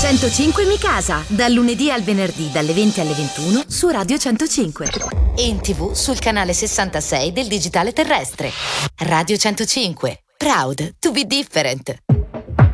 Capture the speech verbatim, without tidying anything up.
centocinque Mi Casa, dal lunedì al venerdì dalle venti alle ventuno su Radio centocinque. E in tivù sul canale sessantasei del digitale terrestre. Radio centocinque, proud to be different.